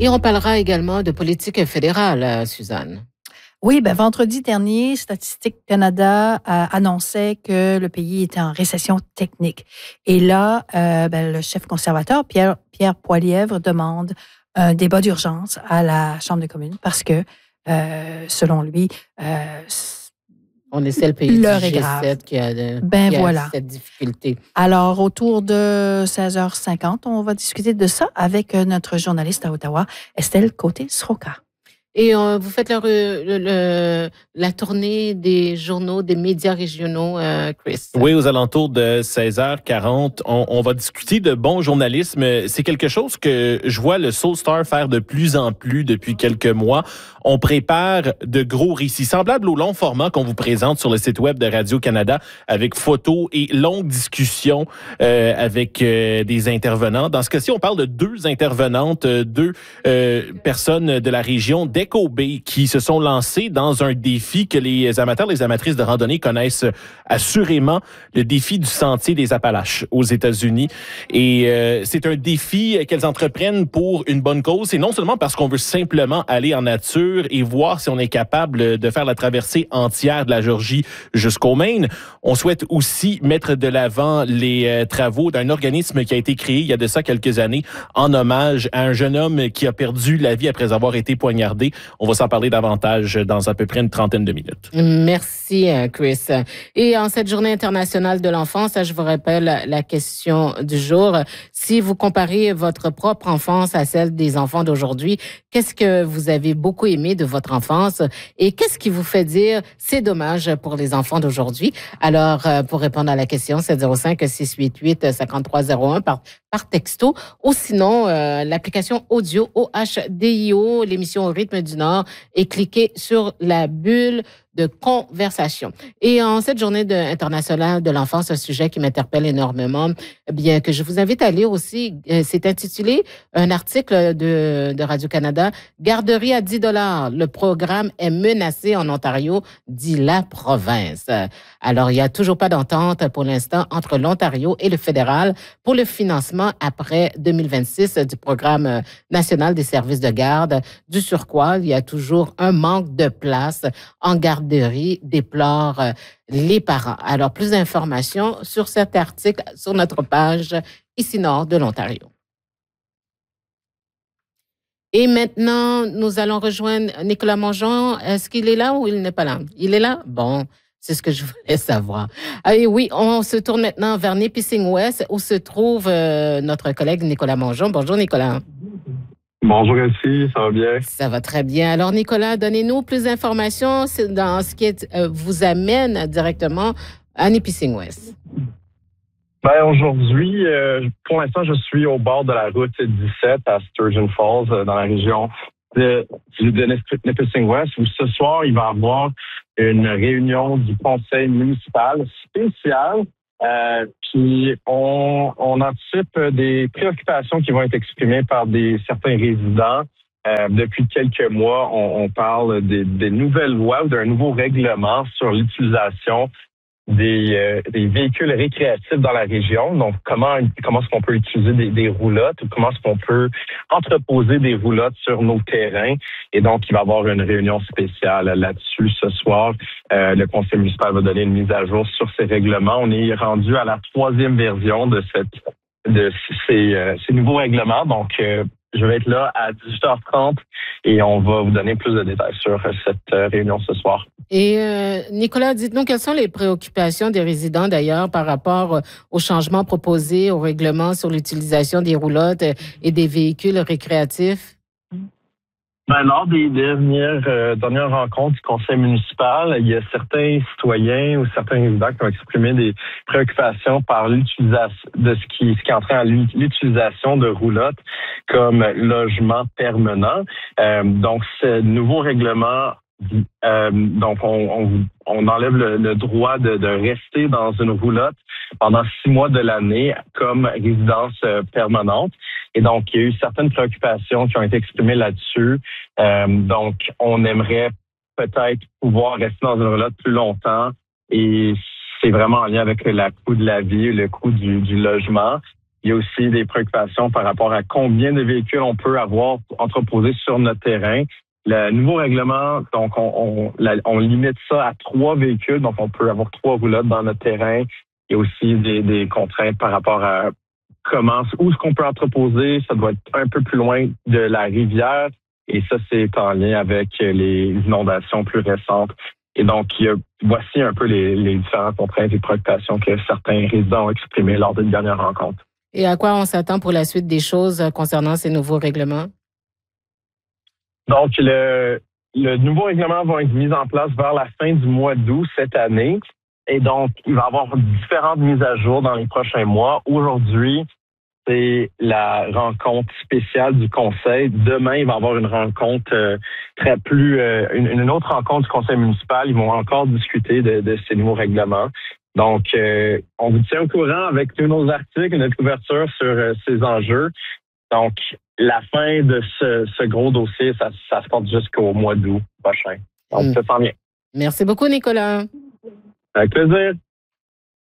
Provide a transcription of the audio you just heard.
Et on parlera également de politique fédérale, Suzanne. Oui, vendredi dernier, Statistique Canada annonçait que le pays était en récession technique. Et là, le chef conservateur, Pierre Poilievre, demande un débat d'urgence à la Chambre des communes parce que, selon lui, on est le pays du G7 qui a cette difficulté. Alors, autour de 16h50, on va discuter de ça avec notre journaliste à Ottawa, Estelle Côté-Sroka. Et vous faites la tournée des journaux, des médias régionaux, Chris. Oui, aux alentours de 16h40, on va discuter de bon journalisme. C'est quelque chose que je vois le Soul Star faire de plus en plus depuis quelques mois. On prépare de gros récits semblables au long format qu'on vous présente sur le site web de Radio-Canada avec photos et longues discussions avec des intervenants. Dans ce cas-ci, on parle de deux intervenantes, deux personnes de la région d'Echo Bay qui se sont lancées dans un défi que les amateurs, les amatrices de randonnée connaissent assurément, le défi du Sentier des Appalaches aux États-Unis. Et c'est un défi qu'elles entreprennent pour une bonne cause. Et non seulement parce qu'on veut simplement aller en nature et voir si on est capable de faire la traversée entière de la Géorgie jusqu'au Maine. On souhaite aussi mettre de l'avant les travaux d'un organisme qui a été créé il y a de ça quelques années en hommage à un jeune homme qui a perdu la vie après avoir été poignardé. On va s'en parler davantage dans à peu près une trentaine de minutes. Merci, Chris. Et en cette journée internationale de l'enfance, je vous rappelle la question du jour. Si vous comparez votre propre enfance à celle des enfants d'aujourd'hui, qu'est-ce que vous avez beaucoup aimé de votre enfance et qu'est-ce qui vous fait dire c'est dommage pour les enfants d'aujourd'hui? Alors, pour répondre à la question, 705-688-5301 par texto ou sinon l'application audio OHDIO, l'émission Au rythme du Nord et cliquez sur la bulle de conversation. Et en cette journée internationale de l'enfance, un sujet qui m'interpelle énormément, bien que je vous invite à lire aussi, c'est intitulé un article de Radio-Canada, Garderie à 10 $. Le programme est menacé en Ontario, dit la province. Alors, il n'y a toujours pas d'entente pour l'instant entre l'Ontario et le fédéral pour le financement après 2026 du programme national des services de garde. Du surcroît, il y a toujours un manque de place en garderie, déplorent les parents. Alors, plus d'informations sur cet article sur notre page ici nord de l'Ontario. Et maintenant, nous allons rejoindre Nicolas Mongeon. Est-ce qu'il est là ou il n'est pas là? Il est là? Bon, c'est ce que je voulais savoir. Et oui, on se tourne maintenant vers Nipissing West où se trouve notre collègue Nicolas Mongeon. Bonjour Nicolas. Bonjour Elsie, ça va bien? Ça va très bien. Alors Nicolas, donnez-nous plus d'informations dans ce qui vous amène directement à Nipissing West. Aujourd'hui, pour l'instant, je suis au bord de la route 17 à Sturgeon Falls, dans la région de Nipissing West, où ce soir, il va y avoir une réunion du conseil municipal spécial. Puis on anticipe des préoccupations qui vont être exprimées par certains résidents. Depuis quelques mois, on parle des nouvelles lois ou d'un nouveau règlement sur l'utilisation des véhicules récréatifs dans la région. Donc, comment est-ce qu'on peut utiliser des roulottes ou comment est-ce qu'on peut entreposer des roulottes sur nos terrains. Et donc, il va y avoir une réunion spéciale là-dessus ce soir. Le conseil municipal va donner une mise à jour sur ces règlements. On est rendu à la 3e version de ces nouveaux règlements. Donc, je vais être là à 18h30 et on va vous donner plus de détails sur cette réunion ce soir. Et Nicolas, dites-nous quelles sont les préoccupations des résidents d'ailleurs par rapport aux changements proposés au règlement sur l'utilisation des roulottes et des véhicules récréatifs? Lors des dernières rencontres du conseil municipal, il y a certains citoyens ou certains résidents qui ont exprimé des préoccupations par l'utilisation de ce qui est entré à l'utilisation de roulottes comme logement permanent. Donc, ce nouveau règlement, donc on enlève le droit de rester dans une roulotte pendant 6 mois de l'année comme résidence permanente. Et donc, il y a eu certaines préoccupations qui ont été exprimées là-dessus. Donc, on aimerait peut-être pouvoir rester dans une roulotte plus longtemps. Et c'est vraiment en lien avec le coût de la vie, le coût du logement. Il y a aussi des préoccupations par rapport à combien de véhicules on peut avoir entreposés sur notre terrain. Le nouveau règlement, donc on limite ça à 3 véhicules, donc on peut avoir 3 roulottes dans notre terrain. Il y a aussi des contraintes par rapport à où est-ce qu'on peut entreposer. Ça doit être un peu plus loin de la rivière et ça, c'est en lien avec les inondations plus récentes. Et donc, voici un peu les différentes contraintes et préoccupations que certains résidents ont exprimées lors d'une dernière rencontre. Et à quoi on s'attend pour la suite des choses concernant ces nouveaux règlements? Donc, le nouveau règlement va être mis en place vers la fin du mois d'août cette année. Et donc, il va y avoir différentes mises à jour dans les prochains mois. Aujourd'hui, c'est la rencontre spéciale du Conseil. Demain, il va y avoir une rencontre une autre rencontre du Conseil municipal. Ils vont encore discuter de ces nouveaux règlements. Donc, on vous tient au courant avec tous nos articles et notre couverture sur ces enjeux. Donc, la fin de ce gros dossier, ça se porte jusqu'au mois d'août prochain. Donc, ça s'en vient. Merci beaucoup, Nicolas. Avec plaisir.